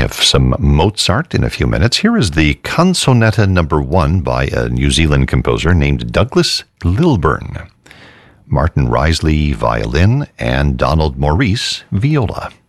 of some Mozart in a few minutes. Here is the Canzonetta number 1 by a New Zealand composer named Douglas Lilburn. Martin Risley, violin, and Donald Maurice, viola.